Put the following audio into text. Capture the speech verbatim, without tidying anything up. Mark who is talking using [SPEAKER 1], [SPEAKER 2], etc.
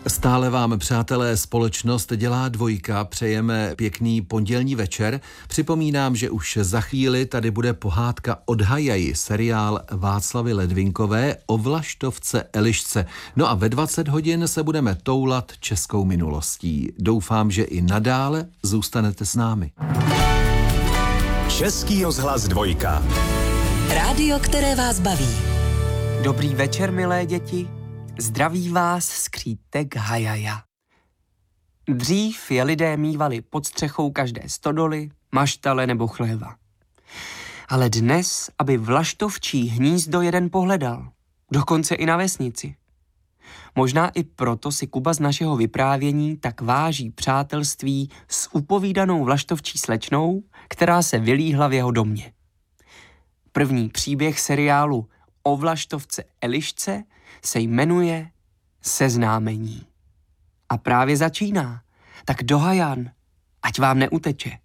[SPEAKER 1] Stále vám, přátelé, společnost dělá dvojka, přejeme pěkný pondělní večer. Připomínám, že už za chvíli tady bude pohádka Od Hajaji, seriál Václavy Ledvinkové o vlaštovce Elišce. No a ve dvacet hodin se budeme toulat českou minulostí. Doufám, že i nadále zůstanete s námi.
[SPEAKER 2] Český rozhlas dvojka.
[SPEAKER 3] Rádio, které vás baví.
[SPEAKER 4] Dobrý večer, milé děti. Zdraví vás skřítek Hajaja. Dřív je lidé mívali pod střechou každé stodoly, maštale nebo chléva. Ale dnes, aby vlaštovčí hnízdo jeden pohledal, dokonce i na vesnici. Možná i proto si Kuba z našeho vyprávění tak váží přátelství s upovídanou vlaštovčí slečnou, která se vylíhla v jeho domě. První příběh seriálu o vlaštovce Elišce se jmenuje Seznámení. A právě začíná, tak do Hajan, ať vám neuteče.